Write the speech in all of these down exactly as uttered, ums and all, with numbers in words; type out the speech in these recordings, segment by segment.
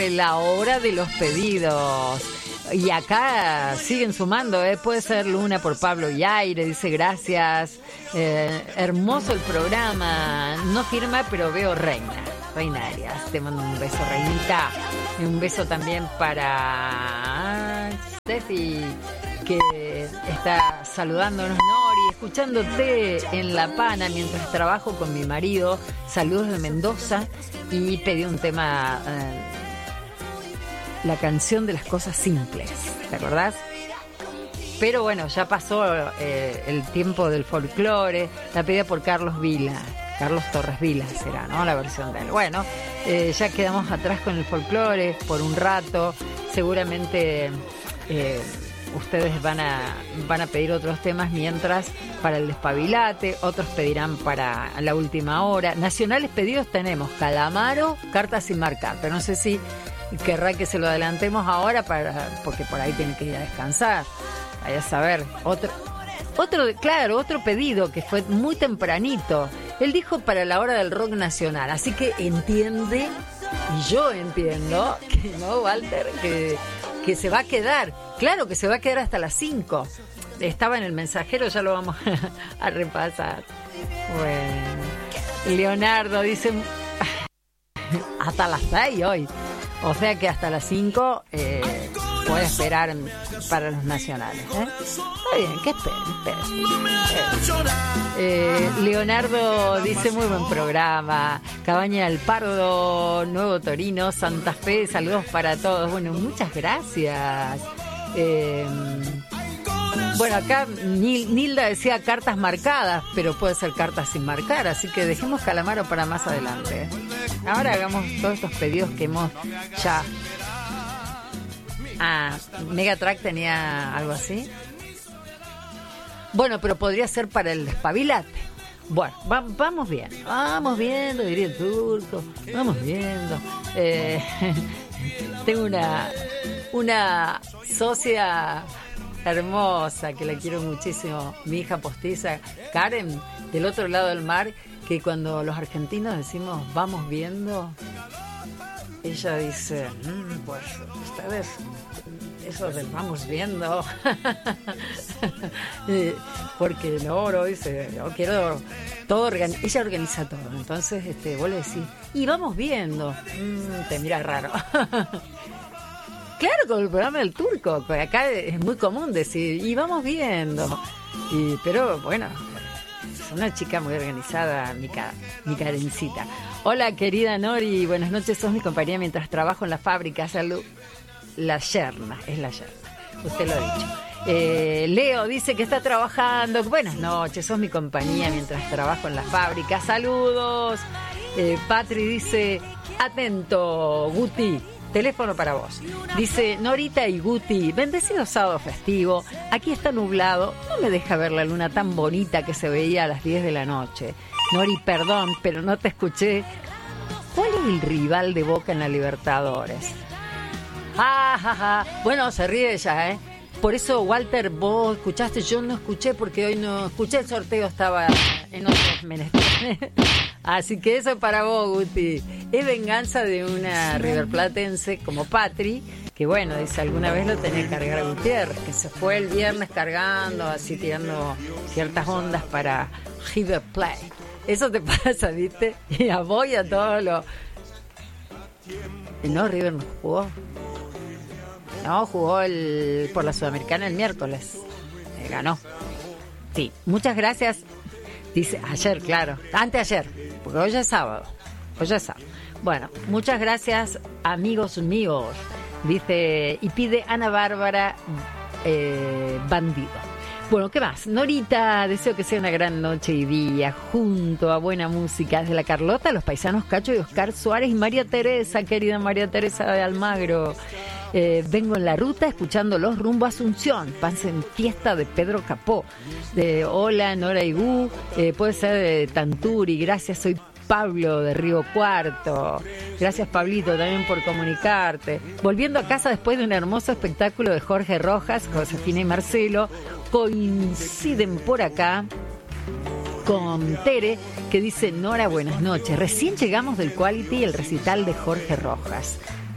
de la hora de los pedidos. Y acá siguen sumando, ¿eh? Puede ser Luna por Pablo Yaire, dice gracias. Eh, hermoso el programa. No firma, pero veo Reina. Reina Arias. Te mando un beso, Reinita. Y un beso también para Steffi, que está saludándonos, Nori, escuchándote en La Pana mientras trabajo con mi marido. Saludos de Mendoza. Y pedí un tema... Eh, la canción de las cosas simples, ¿te acordás? Pero bueno, ya pasó eh, el tiempo del folclore. La pedida por Carlos Vila, Carlos Torres Vila será, ¿no? La versión de él. Bueno, eh, ya quedamos atrás con el folclore por un rato. Seguramente eh, ustedes van a, van a pedir otros temas mientras para el despabilate, otros pedirán para la última hora. Nacionales pedidos tenemos Calamaro, Cartas sin marcar, pero no sé si querrá que se lo adelantemos ahora para porque por ahí tiene que ir a descansar. Vaya a saber. Otro, otro, claro, otro pedido que fue muy tempranito. Él dijo para la hora del rock nacional. Así que entiende, y yo entiendo, que no, Walter, que, que se va a quedar. Claro que se va a quedar hasta las cinco. Estaba en el mensajero, ya lo vamos a repasar. Bueno. Leonardo dice hasta las seis hoy. O sea que hasta las cinco eh, puede esperar para los nacionales. ¿eh? Está bien, que esperen, esperen. Eh, Leonardo dice muy buen programa. Cabaña del Pardo, Nuevo Torino, Santa Fe, saludos para todos. Bueno, muchas gracias. Eh, bueno, acá Nilda decía cartas marcadas, pero puede ser cartas sin marcar, así que dejemos Calamaro para más adelante. ¿eh? Ahora hagamos todos estos pedidos que hemos ya... Ah, Megatrack tenía algo así. Bueno, pero podría ser para el despabilate. Bueno, va, vamos bien, vamos viendo, diría el turco, vamos viendo. Eh, tengo una, una socia hermosa que la quiero muchísimo, mi hija postiza, Karen, del otro lado del mar, que cuando los argentinos decimos vamos viendo, ella dice, mmm, pues ustedes, eso del vamos viendo, porque no, no, dice, yo quiero todo, organi- ella organiza todo, entonces este, vos le decís, y vamos viendo, mmm, te mira raro. Claro, con el programa del turco, que acá es muy común decir, y vamos viendo, y, pero bueno, es una chica muy organizada, mi, ca- mi Karencita. Hola, querida Nori, buenas noches, sos mi compañía mientras trabajo en la fábrica. Salud. La yerna, es la yerna, usted lo ha dicho. Eh, Leo dice que está trabajando. Buenas noches, sos mi compañía mientras trabajo en la fábrica. Saludos. Eh, Patri dice, atento, Guti. Teléfono para vos. Dice Norita y Guti, bendecido sábado festivo. Aquí está nublado. No me deja ver la luna tan bonita que se veía a las diez de la noche. Nori, perdón, pero no te escuché. ¿Cuál es el rival de Boca en la Libertadores? Ja, ja, ja. Bueno, se ríe ella, ¿eh? Por eso, Walter, vos escuchaste, yo no escuché porque hoy no escuché el sorteo, estaba en otros menesteres. Así que eso es para vos, Guti. Es venganza de una riverplatense como Patri, que bueno, dice, alguna vez lo tenía que cargar a Gutiérrez, que se fue el viernes cargando, así tirando ciertas ondas para River Plate. Eso te pasa, ¿viste? Y a vos y a todos los... No, River no jugó. No, jugó el por la Sudamericana el miércoles. Eh, ganó. Sí, muchas gracias. Dice, ayer, claro. Anteayer, porque hoy ya es sábado. Hoy ya es sábado. Bueno, muchas gracias, amigos míos. Dice, y pide Ana Bárbara eh, Bandido. Bueno, ¿qué más? Norita, deseo que sea una gran noche y día junto a buena música desde la Carlota, los paisanos Cacho y Oscar Suárez y María Teresa, querida María Teresa de Almagro. Eh, vengo en la ruta escuchando los rumbo a Asunción, pasen fiesta de Pedro Capó. De hola, Nora y Gu, eh, puede ser de Tanturi, gracias, soy Pablo de Río Cuarto. Gracias, Pablito, también por comunicarte. Volviendo a casa después de un hermoso espectáculo de Jorge Rojas, Josefina y Marcelo coinciden por acá con Tere, que dice, Nora, buenas noches. Recién llegamos del Quality, el recital de Jorge Rojas.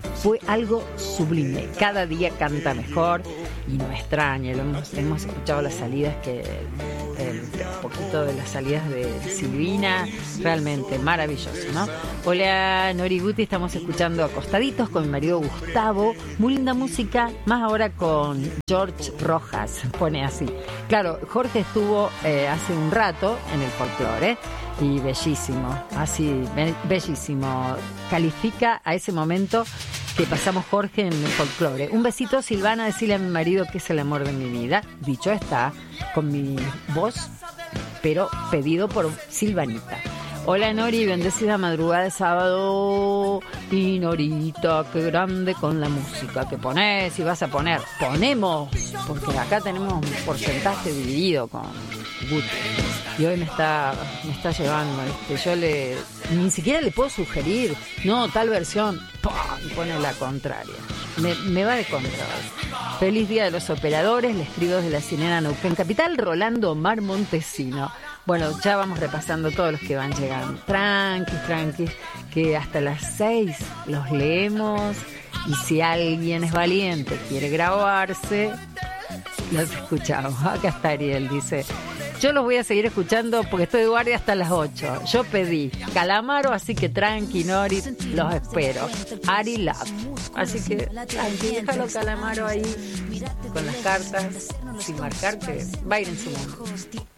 fue algo sublime. Cada día canta mejor y no me extraña. Lo hemos, hemos escuchado las salidas que el, un poquito de las salidas de Silvina, realmente maravilloso, ¿no? Hola Nori Guti, estamos escuchando Acostaditos con mi marido Gustavo, muy linda música, más ahora con George Rojas, pone así. Claro, Jorge estuvo eh, hace un rato en el folclore, ¿eh? Y bellísimo, así, be- bellísimo, califica a ese momento que pasamos Jorge en el folclore. Un besito, Silvana, decirle a mi marido que es el amor de mi vida. Dicho está, con mi voz, pero pedido por Silvanita. Hola Nori, bendecida madrugada de sábado. Y Norita, qué grande con la música que ponés y vas a poner. Ponemos, porque acá tenemos un porcentaje dividido con Guti. Y hoy me está me está llevando, ¿viste? Yo le ni siquiera le puedo sugerir, no, tal versión, ¡pah! Y pone la contraria. Me, me va de contra. Feliz Día de los Operadores, le escribo desde la Sirena Neuquén Capital, Rolando Mar Montesino. Bueno, ya vamos repasando todos los que van llegando. Tranqui, tranqui, que hasta las seis los leemos. Y si alguien es valiente, quiere grabarse, los escuchamos. Acá está Ariel, dice: yo los voy a seguir escuchando porque estoy de guardia hasta las ocho. Yo pedí Calamaro, así que tranqui, Nori, los espero. Ari Love. Así que tranqui, déjalo Calamaro ahí con las cartas, sin marcar, que va a ir en su mundo.